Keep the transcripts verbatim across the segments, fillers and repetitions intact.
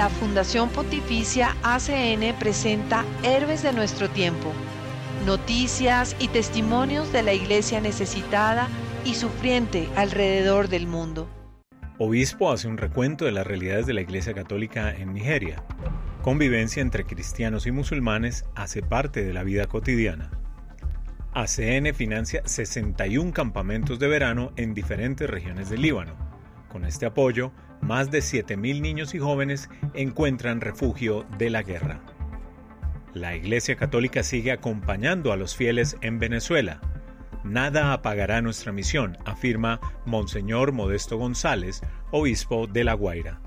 La Fundación Pontificia A C N presenta Héroes de nuestro tiempo, noticias y testimonios de la iglesia necesitada y sufriente alrededor del mundo. Obispo hace un recuento de las realidades de la Iglesia Católica en Nigeria. Convivencia entre cristianos y musulmanes hace parte de la vida cotidiana. A C N financia sesenta y un campamentos de verano en diferentes regiones del Líbano. Con este apoyo, más de siete mil niños y jóvenes encuentran refugio de la guerra. La Iglesia Católica sigue acompañando a los fieles en Venezuela. Nada apagará nuestra misión, afirma Monseñor Modesto González, obispo de La Guaira.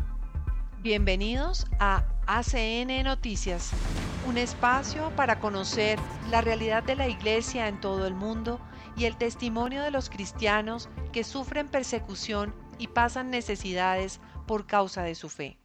Bienvenidos a A C N Noticias, un espacio para conocer la realidad de la iglesia en todo el mundo y el testimonio de los cristianos que sufren persecución y pasan necesidades por causa de su fe.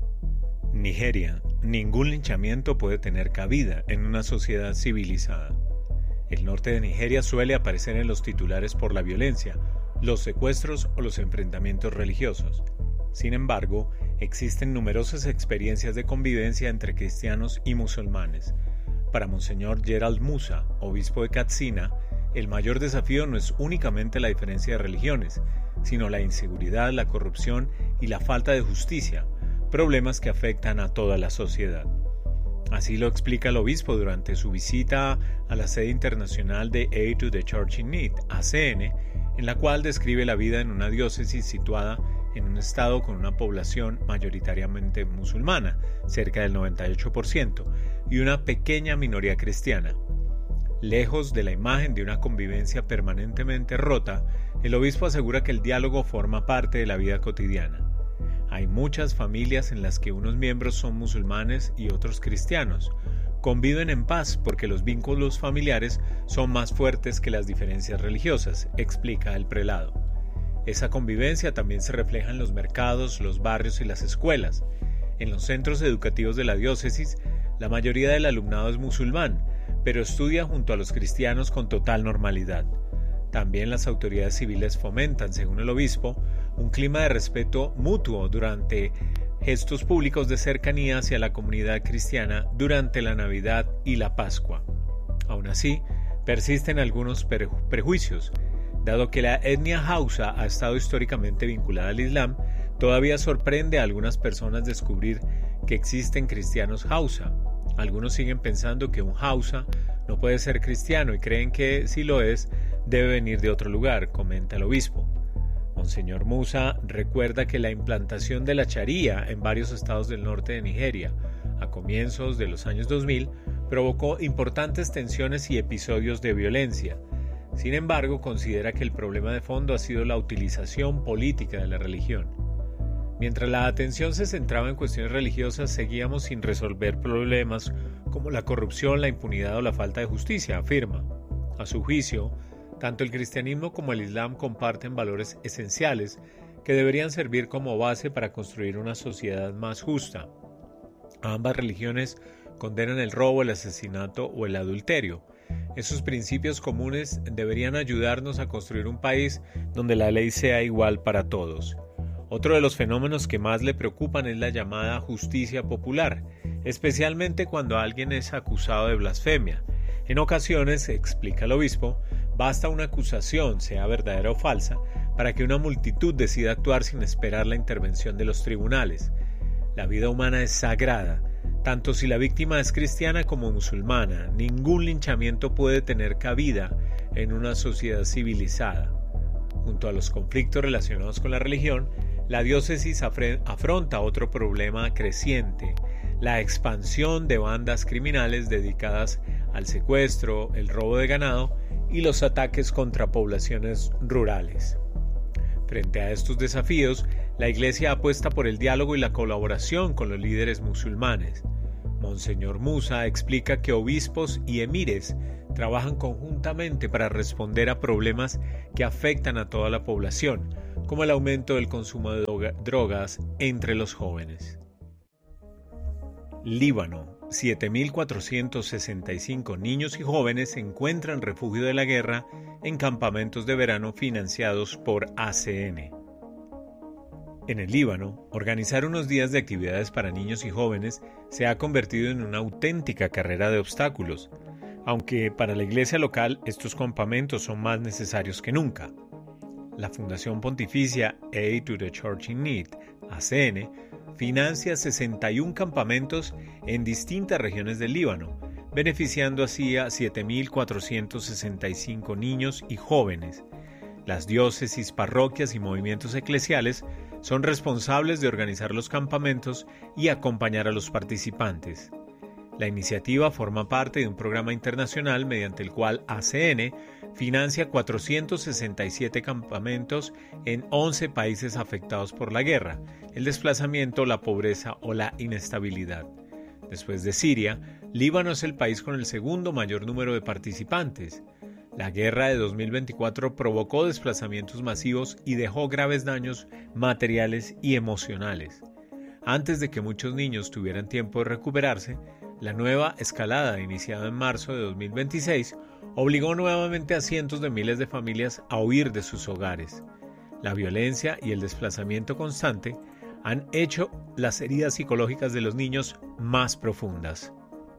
Nigeria. Ningún linchamiento puede tener cabida en una sociedad civilizada. El norte de Nigeria suele aparecer en los titulares por la violencia, los secuestros o los enfrentamientos religiosos. Sin embargo, existen numerosas experiencias de convivencia entre cristianos y musulmanes. Para Monseñor Gerald Musa, obispo de Katsina, el mayor desafío no es únicamente la diferencia de religiones, sino la inseguridad, la corrupción y la falta de justicia, problemas que afectan a toda la sociedad. Así lo explica el obispo durante su visita a la sede internacional de Aid to the Church in Need, A C N, en la cual describe la vida en una diócesis situada en un estado con una población mayoritariamente musulmana, cerca del noventa y ocho por ciento, y una pequeña minoría cristiana. Lejos de la imagen de una convivencia permanentemente rota, el obispo asegura que el diálogo forma parte de la vida cotidiana. Hay muchas familias en las que unos miembros son musulmanes y otros cristianos. Conviven en paz porque los vínculos familiares son más fuertes que las diferencias religiosas, explica el prelado. Esa convivencia también se refleja en los mercados, los barrios y las escuelas. En los centros educativos de la diócesis, la mayoría del alumnado es musulmán, pero estudia junto a los cristianos con total normalidad. También las autoridades civiles fomentan, según el obispo, un clima de respeto mutuo durante gestos públicos de cercanía hacia la comunidad cristiana durante la Navidad y la Pascua. Aún así, persisten algunos pre- prejuicios. Dado que la etnia Hausa ha estado históricamente vinculada al Islam, todavía sorprende a algunas personas descubrir que existen cristianos Hausa. Algunos siguen pensando que un Hausa no puede ser cristiano y creen que, si lo es, debe venir de otro lugar, comenta el obispo. Monseñor Musa recuerda que la implantación de la Sharia en varios estados del norte de Nigeria, a comienzos de los años dos mil, provocó importantes tensiones y episodios de violencia. Sin embargo, considera que el problema de fondo ha sido la utilización política de la religión. Mientras la atención se centraba en cuestiones religiosas, seguíamos sin resolver problemas como la corrupción, la impunidad o la falta de justicia, afirma. A su juicio, tanto el cristianismo como el islam comparten valores esenciales que deberían servir como base para construir una sociedad más justa. Ambas religiones condenan el robo, el asesinato o el adulterio. Esos principios comunes deberían ayudarnos a construir un país donde la ley sea igual para todos. Otro de los fenómenos que más le preocupan es la llamada justicia popular, especialmente cuando alguien es acusado de blasfemia. En ocasiones, explica el obispo, basta una acusación, sea verdadera o falsa, para que una multitud decida actuar sin esperar la intervención de los tribunales. La vida humana es sagrada, tanto si la víctima es cristiana como musulmana. Ningún linchamiento puede tener cabida en una sociedad civilizada. Junto a los conflictos relacionados con la religión, la diócesis afronta otro problema creciente, la expansión de bandas criminales dedicadas al secuestro, el robo de ganado y los ataques contra poblaciones rurales. Frente a estos desafíos, la Iglesia apuesta por el diálogo y la colaboración con los líderes musulmanes. Monseñor Musa explica que obispos y emires trabajan conjuntamente para responder a problemas que afectan a toda la población, como el aumento del consumo de drogas entre los jóvenes. Líbano. siete mil cuatrocientos sesenta y cinco niños y jóvenes encuentran refugio de la guerra en campamentos de verano financiados por A C N. En el Líbano, organizar unos días de actividades para niños y jóvenes se ha convertido en una auténtica carrera de obstáculos, aunque para la iglesia local estos campamentos son más necesarios que nunca. La Fundación Pontificia Aid to the Church in Need, A C N, financia sesenta y un campamentos en distintas regiones del Líbano, beneficiando así a siete mil cuatrocientos sesenta y cinco niños y jóvenes. Las diócesis, parroquias y movimientos eclesiales son responsables de organizar los campamentos y acompañar a los participantes. La iniciativa forma parte de un programa internacional mediante el cual A C N financia cuatrocientos sesenta y siete campamentos en once países afectados por la guerra, el desplazamiento, la pobreza o la inestabilidad. Después de Siria, Líbano es el país con el segundo mayor número de participantes. La guerra de dos mil veinticuatro provocó desplazamientos masivos y dejó graves daños materiales y emocionales. Antes de que muchos niños tuvieran tiempo de recuperarse, la nueva escalada iniciada en marzo de dos mil veintiséis obligó nuevamente a cientos de miles de familias a huir de sus hogares. La violencia y el desplazamiento constante han hecho las heridas psicológicas de los niños más profundas.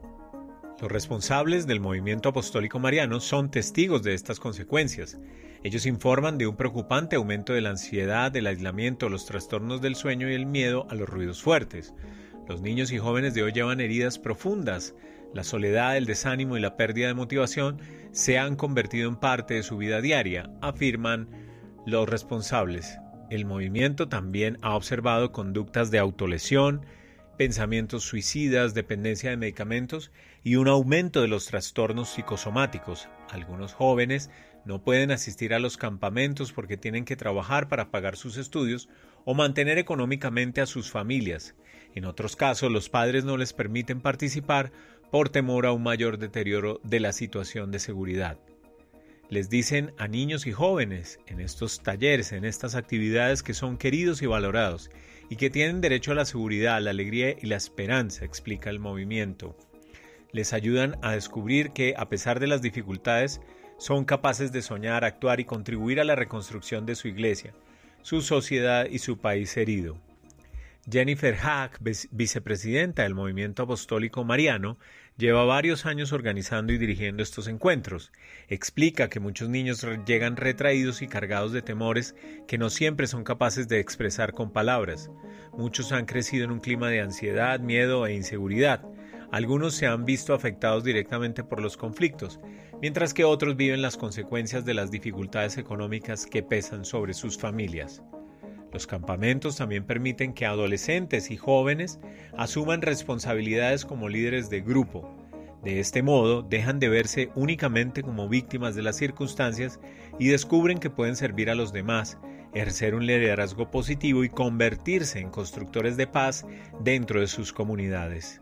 Los responsables del movimiento apostólico mariano son testigos de estas consecuencias. Ellos informan de un preocupante aumento de la ansiedad, del aislamiento, los trastornos del sueño y el miedo a los ruidos fuertes. Los niños y jóvenes de hoy llevan heridas profundas. La soledad, el desánimo y la pérdida de motivación se han convertido en parte de su vida diaria, afirman los responsables. El movimiento también ha observado conductas de autolesión, pensamientos suicidas, dependencia de medicamentos y un aumento de los trastornos psicosomáticos. Algunos jóvenes no pueden asistir a los campamentos porque tienen que trabajar para pagar sus estudios o mantener económicamente a sus familias. En otros casos, los padres no les permiten participar por temor a un mayor deterioro de la situación de seguridad. Les dicen a niños y jóvenes en estos talleres, en estas actividades que son queridos y valorados y que tienen derecho a la seguridad, la alegría y la esperanza, explica el movimiento. Les ayudan a descubrir que, a pesar de las dificultades, son capaces de soñar, actuar y contribuir a la reconstrucción de su iglesia, su sociedad y su país herido. Jennifer Hack, vicepresidenta del Movimiento Apostólico Mariano, lleva varios años organizando y dirigiendo estos encuentros. Explica que muchos niños llegan retraídos y cargados de temores que no siempre son capaces de expresar con palabras. Muchos han crecido en un clima de ansiedad, miedo e inseguridad. Algunos se han visto afectados directamente por los conflictos, mientras que otros viven las consecuencias de las dificultades económicas que pesan sobre sus familias. Los campamentos también permiten que adolescentes y jóvenes asuman responsabilidades como líderes de grupo. De este modo, dejan de verse únicamente como víctimas de las circunstancias y descubren que pueden servir a los demás, ejercer un liderazgo positivo y convertirse en constructores de paz dentro de sus comunidades.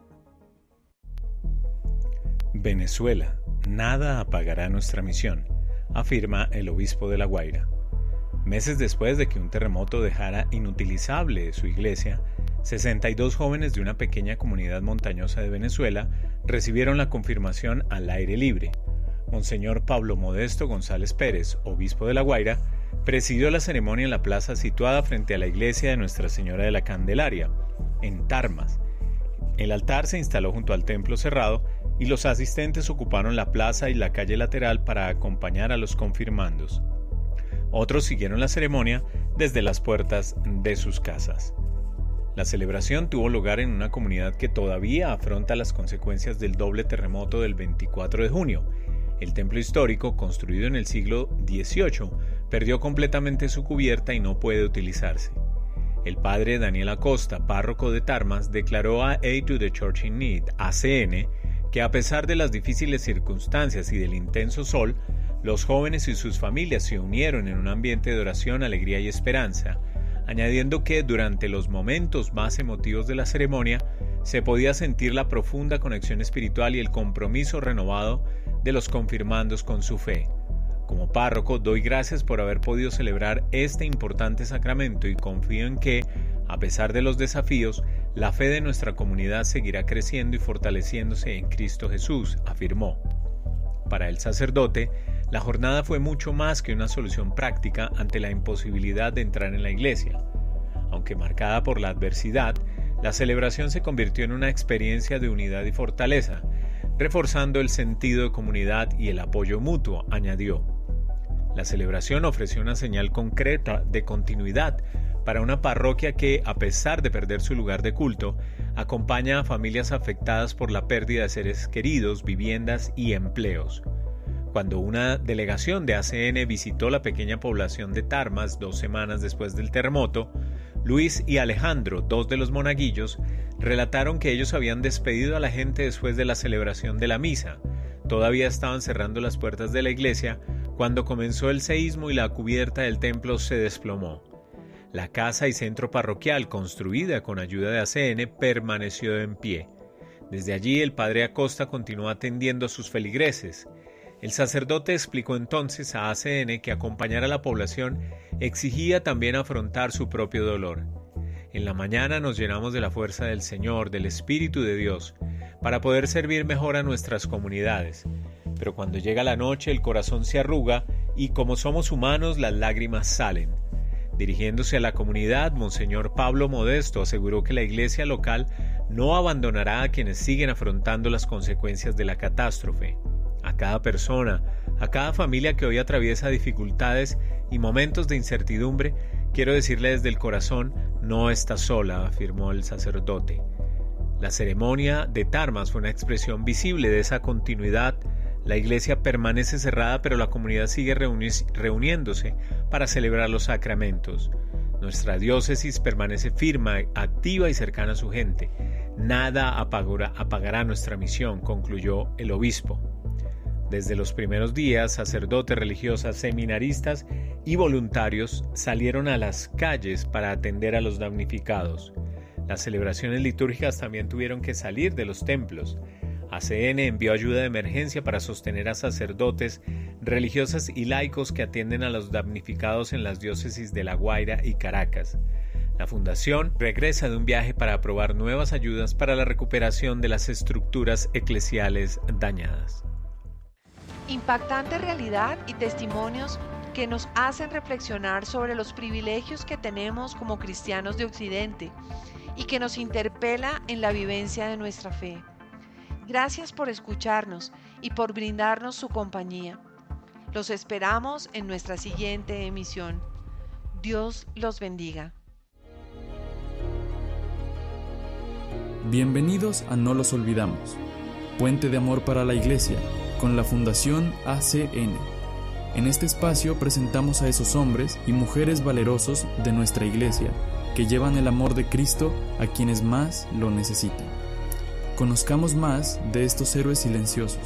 Venezuela, nada apagará nuestra misión, afirma el obispo de La Guaira. Meses después de que un terremoto dejara inutilizable su iglesia, sesenta y dos jóvenes de una pequeña comunidad montañosa de Venezuela recibieron la confirmación al aire libre. Monseñor Pablo Modesto González Pérez, obispo de La Guaira, presidió la ceremonia en la plaza situada frente a la iglesia de Nuestra Señora de la Candelaria, en Tarmas. El altar se instaló junto al templo cerrado y los asistentes ocuparon la plaza y la calle lateral para acompañar a los confirmandos. Otros siguieron la ceremonia desde las puertas de sus casas. La celebración tuvo lugar en una comunidad que todavía afronta las consecuencias del doble terremoto del veinticuatro de junio. El templo histórico, construido en el siglo dieciocho, perdió completamente su cubierta y no puede utilizarse. El padre Daniel Acosta, párroco de Tarmas, declaró a Aid to the Church in Need, A C N, que a pesar de las difíciles circunstancias y del intenso sol, los jóvenes y sus familias se unieron en un ambiente de oración, alegría y esperanza, añadiendo que durante los momentos más emotivos de la ceremonia se podía sentir la profunda conexión espiritual y el compromiso renovado de los confirmandos con su fe. Como párroco, doy gracias por haber podido celebrar este importante sacramento y confío en que, a pesar de los desafíos, la fe de nuestra comunidad seguirá creciendo y fortaleciéndose en Cristo Jesús, afirmó. Para el sacerdote, la jornada fue mucho más que una solución práctica ante la imposibilidad de entrar en la iglesia. Aunque marcada por la adversidad, la celebración se convirtió en una experiencia de unidad y fortaleza, reforzando el sentido de comunidad y el apoyo mutuo, añadió. La celebración ofreció una señal concreta de continuidad para una parroquia que, a pesar de perder su lugar de culto, acompaña a familias afectadas por la pérdida de seres queridos, viviendas y empleos. Cuando una delegación de A C N visitó la pequeña población de Tarmas dos semanas después del terremoto, Luis y Alejandro, dos de los monaguillos, relataron que ellos habían despedido a la gente después de la celebración de la misa. Todavía estaban cerrando las puertas de la iglesia cuando comenzó el seísmo y la cubierta del templo se desplomó. La casa y centro parroquial, construida con ayuda de A C N, permaneció en pie. Desde allí el padre Acosta continuó atendiendo a sus feligreses. El sacerdote explicó entonces a A C N que acompañar a la población exigía también afrontar su propio dolor. En la mañana nos llenamos de la fuerza del Señor, del Espíritu de Dios, para poder servir mejor a nuestras comunidades. Pero cuando llega la noche el corazón se arruga y como somos humanos las lágrimas salen. Dirigiéndose a la comunidad, Monseñor Pablo Modesto aseguró que la iglesia local no abandonará a quienes siguen afrontando las consecuencias de la catástrofe. A cada persona, a cada familia que hoy atraviesa dificultades y momentos de incertidumbre, quiero decirle desde el corazón, no está sola, afirmó el sacerdote. La ceremonia de Tarmas fue una expresión visible de esa continuidad. La iglesia permanece cerrada, pero la comunidad sigue reuni- reuniéndose para celebrar los sacramentos. Nuestra diócesis permanece firme, activa y cercana a su gente. Nada apagará, apagará nuestra misión, concluyó el obispo. Desde los primeros días, sacerdotes, religiosas, seminaristas y voluntarios salieron a las calles para atender a los damnificados. Las celebraciones litúrgicas también tuvieron que salir de los templos. A C N envió ayuda de emergencia para sostener a sacerdotes, religiosas y laicos que atienden a los damnificados en las diócesis de La Guaira y Caracas. La Fundación regresa de un viaje para aprobar nuevas ayudas para la recuperación de las estructuras eclesiales dañadas. Impactante realidad y testimonios que nos hacen reflexionar sobre los privilegios que tenemos como cristianos de Occidente y que nos interpela en la vivencia de nuestra fe. Gracias por escucharnos y por brindarnos su compañía. Los esperamos en nuestra siguiente emisión. Dios los bendiga. Bienvenidos a No los olvidamos, puente de amor para la Iglesia, con la Fundación A C N. En este espacio presentamos a esos hombres y mujeres valerosos de nuestra Iglesia que llevan el amor de Cristo a quienes más lo necesitan. Conozcamos más de estos héroes silenciosos.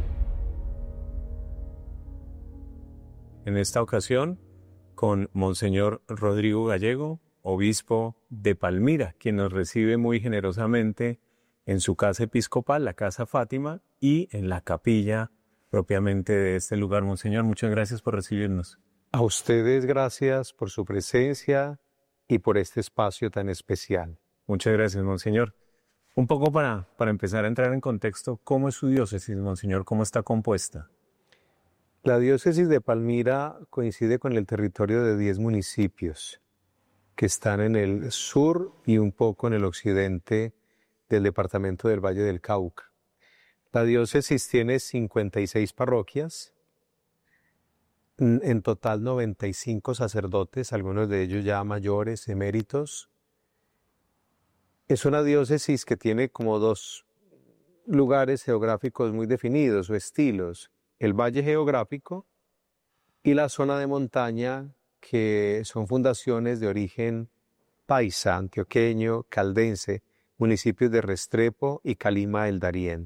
En esta ocasión, con Monseñor Rodrigo Gallego, obispo de Palmira, quien nos recibe muy generosamente en su casa episcopal, la Casa Fátima, y en la capilla propiamente de este lugar. Monseñor, muchas gracias por recibirnos. A ustedes gracias por su presencia y por este espacio tan especial. Muchas gracias, Monseñor. Un poco para, para empezar a entrar en contexto, ¿cómo es su diócesis, Monseñor? ¿Cómo está compuesta? La diócesis de Palmira coincide con el territorio de diez municipios que están en el sur y un poco en el occidente del departamento del Valle del Cauca. La diócesis tiene cincuenta y seis parroquias, en total noventa y cinco sacerdotes, algunos de ellos ya mayores, eméritos. Es una diócesis que tiene como dos lugares geográficos muy definidos o estilos, el valle geográfico y la zona de montaña, que son fundaciones de origen paisa, antioqueño, caldense, municipios de Restrepo y Calima del Darién.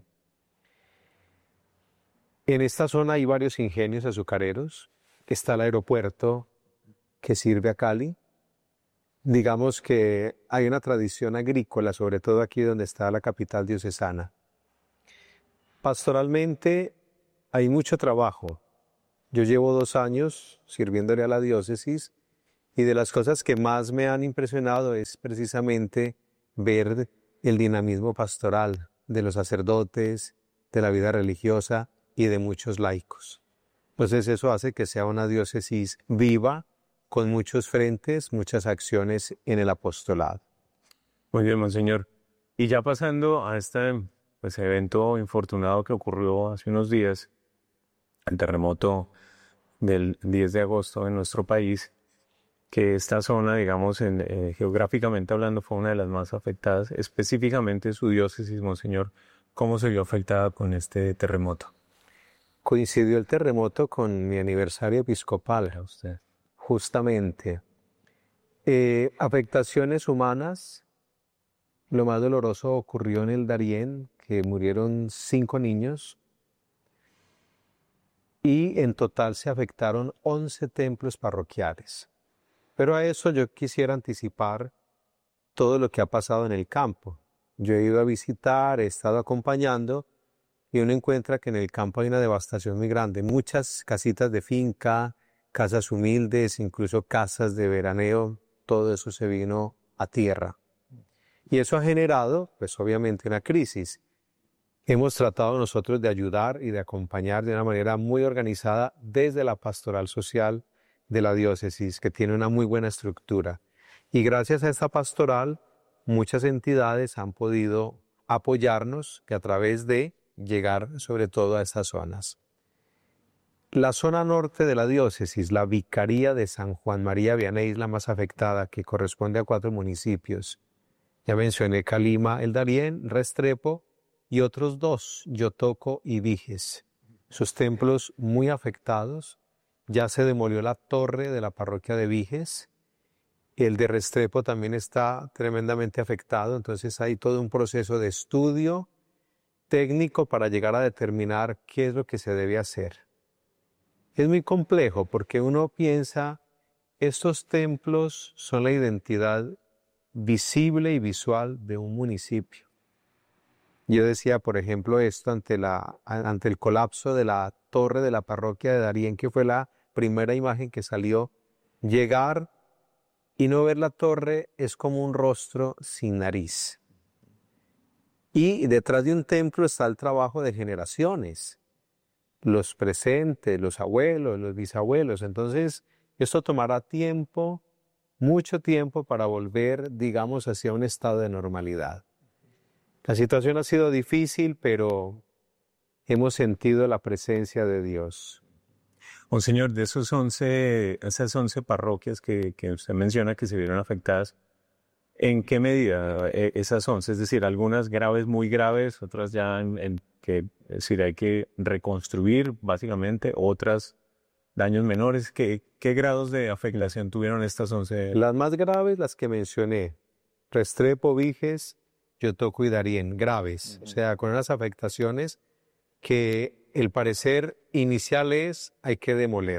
En esta zona hay varios ingenios azucareros, está el aeropuerto que sirve a Cali. Digamos que hay una tradición agrícola, sobre todo aquí donde está la capital diocesana. Pastoralmente hay mucho trabajo. Yo llevo dos años sirviéndole a la diócesis y de las cosas que más me han impresionado es precisamente ver el dinamismo pastoral de los sacerdotes, de la vida religiosa y de muchos laicos. Entonces eso hace que sea una diócesis viva, con muchos frentes, muchas acciones en el apostolado. Muy bien, monseñor. Y ya pasando a este pues, evento infortunado que ocurrió hace unos días, el terremoto del diez de agosto en nuestro país, que esta zona, digamos, en, eh, geográficamente hablando, fue una de las más afectadas, específicamente su diócesis, monseñor, ¿cómo se vio afectada con este terremoto? Coincidió el terremoto con mi aniversario episcopal, Para usted. justamente. Eh, afectaciones humanas, lo más doloroso ocurrió en el Darién, que murieron cinco niños, y en total se afectaron once templos parroquiales. Pero a eso yo quisiera anticipar todo lo que ha pasado en el campo. Yo he ido a visitar, he estado acompañando, y uno encuentra que en el campo hay una devastación muy grande. Muchas casitas de finca, casas humildes, incluso casas de veraneo, todo eso se vino a tierra. Y eso ha generado, pues obviamente, una crisis. Hemos tratado nosotros de ayudar y de acompañar de una manera muy organizada desde la pastoral social de la diócesis, que tiene una muy buena estructura. Y gracias a esta pastoral, muchas entidades han podido apoyarnos, que a través de llegar sobre todo a estas zonas. La zona norte de la diócesis, la Vicaría de San Juan María Vianney, es la más afectada, que corresponde a cuatro municipios. Ya mencioné Calima, el Darién, Restrepo y otros dos, Yotoco y Viges. Sus templos muy afectados. Ya se demolió la torre de la parroquia de Viges. El de Restrepo también está tremendamente afectado, entonces hay todo un proceso de estudio técnico para llegar a determinar qué es lo que se debe hacer. Es muy complejo porque uno piensa, estos templos son la identidad visible y visual de un municipio. Yo decía, por ejemplo, esto ante, la, ante el colapso de la torre de la parroquia de Darién, que fue la primera imagen que salió. Llegar y no ver la torre es como un rostro sin nariz. Y detrás de un templo está el trabajo de generaciones, los presentes, los abuelos, los bisabuelos. Entonces, esto tomará tiempo, mucho tiempo, para volver, digamos, hacia un estado de normalidad. La situación ha sido difícil, pero hemos sentido la presencia de Dios. Monseñor, de esos once, esas once parroquias que, que usted menciona que se vieron afectadas, ¿en qué medida eh, esas once? Es decir, algunas graves, muy graves, otras ya en, en que es decir, hay que reconstruir básicamente, otras daños menores. ¿Qué, qué grados de afectación tuvieron estas once? Las más graves, las que mencioné, Restrepo, Viges, Yotoco y Darién, graves, uh-huh. O sea, con unas afectaciones que el parecer inicial es hay que demoler,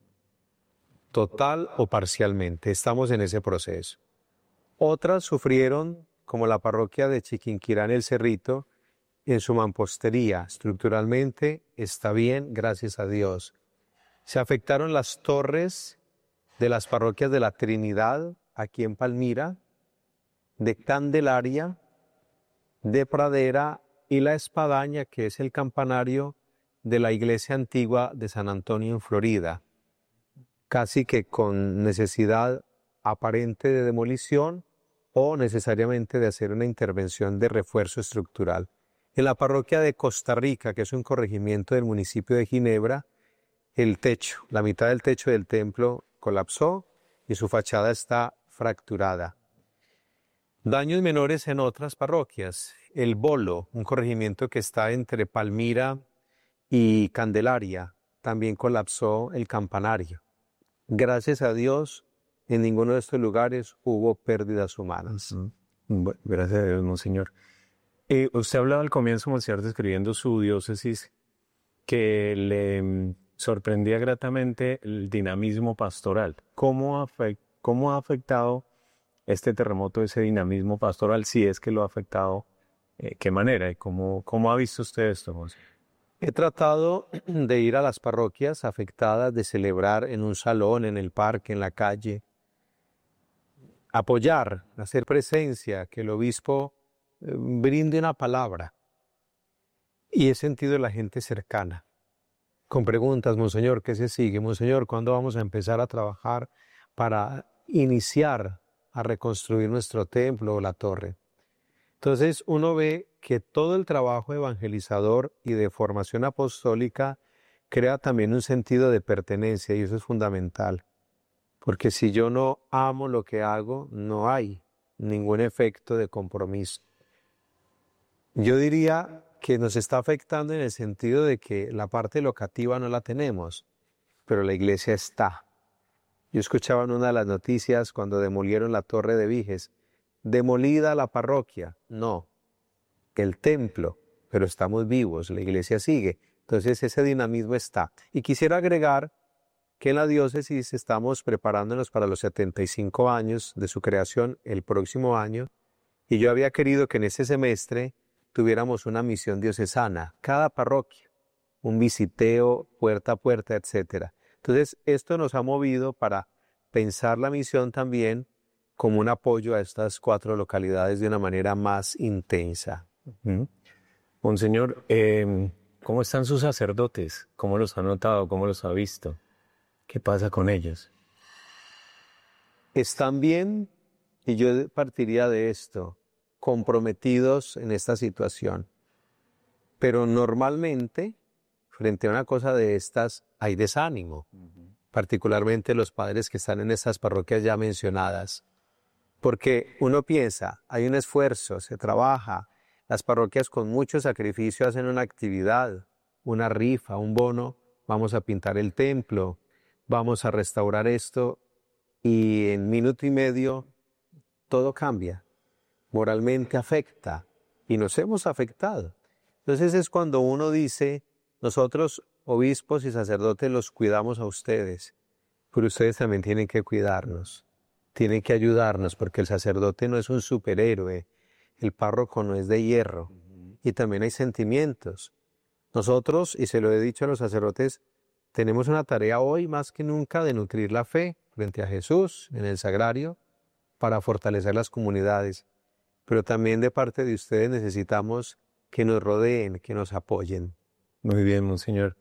total o parcialmente. Estamos en ese proceso. Otras sufrieron, como la parroquia de Chiquinquirá en el Cerrito, en su mampostería. Estructuralmente está bien, gracias a Dios. Se afectaron las torres de las parroquias de la Trinidad, aquí en Palmira, de Candelaria, de Pradera y la Espadaña, que es el campanario de la iglesia antigua de San Antonio en Florida, casi que con necesidad aparente de demolición o necesariamente de hacer una intervención de refuerzo estructural. En la parroquia de Costa Rica, que es un corregimiento del municipio de Ginebra, el techo, la mitad del techo del templo colapsó y su fachada está fracturada. Daños menores en otras parroquias. El Bolo, un corregimiento que está entre Palmira y Candelaria, también colapsó el campanario. Gracias a Dios, en ninguno de estos lugares hubo pérdidas humanas. Uh-huh. Bueno, gracias a Dios, monseñor. Eh, usted hablaba al comienzo, monseñor, describiendo su diócesis, que le sorprendía gratamente el dinamismo pastoral. ¿Cómo, afect, cómo ha afectado este terremoto ese dinamismo pastoral? Si es que lo ha afectado, eh, ¿qué manera? ¿Y cómo, cómo ha visto usted esto, monseñor? He tratado de ir a las parroquias afectadas, de celebrar en un salón, en el parque, en la calle, apoyar, hacer presencia, que el obispo eh, brinde una palabra. Y he sentido la gente cercana, con preguntas, monseñor, ¿qué se sigue? Monseñor, ¿cuándo vamos a empezar a trabajar para iniciar a reconstruir nuestro templo o la torre. Entonces uno ve que todo el trabajo evangelizador y de formación apostólica crea también un sentido de pertenencia, y eso es fundamental. Porque si yo no amo lo que hago, no hay ningún efecto de compromiso. Yo diría que nos está afectando en el sentido de que la parte locativa no la tenemos, pero la iglesia está. Yo escuchaba en una de las noticias cuando demolieron la torre de Viges, demolida la parroquia, no, el templo, pero estamos vivos, la iglesia sigue. Entonces ese dinamismo está. Y quisiera agregar que en la diócesis estamos preparándonos para los setenta y cinco años de su creación el próximo año, y yo había querido que en este semestre tuviéramos una misión diocesana, cada parroquia, un visiteo puerta a puerta, etcétera. Entonces esto nos ha movido para pensar la misión también como un apoyo a estas cuatro localidades de una manera más intensa. Uh-huh. Monseñor, eh, ¿cómo están sus sacerdotes? ¿Cómo los ha notado? ¿Cómo los ha visto? ¿Qué pasa con ellos? Están bien, y yo partiría de esto, comprometidos en esta situación. Pero normalmente, frente a una cosa de estas, hay desánimo, uh-huh. particularmente los padres que están en estas parroquias ya mencionadas. Porque uno piensa, hay un esfuerzo, se trabaja, las parroquias con mucho sacrificio hacen una actividad, una rifa, un bono, vamos a pintar el templo, vamos a restaurar esto, y en minuto y medio todo cambia, moralmente afecta, y nos hemos afectado. Entonces es cuando uno dice, nosotros obispos y sacerdotes los cuidamos a ustedes, pero ustedes también tienen que cuidarnos, tienen que ayudarnos, porque el sacerdote no es un superhéroe, el párroco no es de hierro, y también hay sentimientos. Nosotros, y se lo he dicho a los sacerdotes, tenemos una tarea hoy más que nunca de nutrir la fe frente a Jesús en el sagrario para fortalecer las comunidades. Pero también de parte de ustedes necesitamos que nos rodeen, que nos apoyen. Muy bien, Monseñor.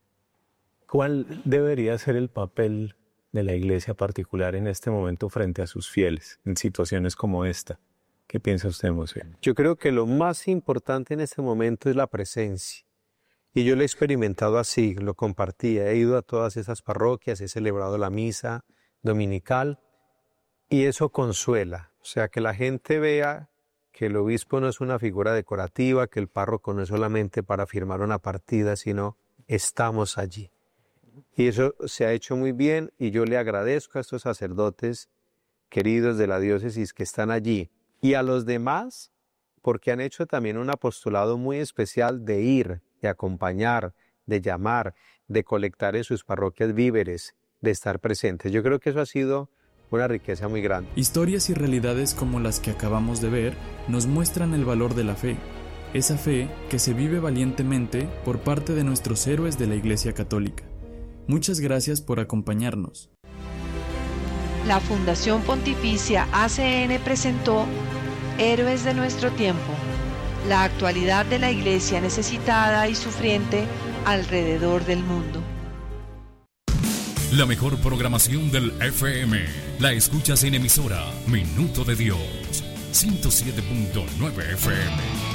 ¿Cuál debería ser el papel de la Iglesia particular en este momento frente a sus fieles en situaciones como esta? ¿Qué piensa usted, Monseñor? Yo creo que lo más importante en este momento es la presencia. Y yo lo he experimentado así, lo compartía, he ido a todas esas parroquias, he celebrado la misa dominical y eso consuela. O sea, que la gente vea que el obispo no es una figura decorativa, que el párroco no es solamente para firmar una partida, sino estamos allí. Y eso se ha hecho muy bien y yo le agradezco a estos sacerdotes queridos de la diócesis que están allí y a los demás porque han hecho también un apostolado muy especial de ir, de acompañar, de llamar, de colectar en sus parroquias víveres, de estar presentes. Yo creo que eso ha sido una riqueza muy grande. Historias y realidades como las que acabamos de ver nos muestran el valor de la fe, esa fe que se vive valientemente por parte de nuestros héroes de la Iglesia Católica. Muchas gracias por acompañarnos. La Fundación Pontificia A C N presentó Héroes de nuestro tiempo, la actualidad de la Iglesia necesitada y sufriente alrededor del mundo. La mejor programación del F M la escuchas en emisora Minuto de Dios, ciento siete punto nueve F M.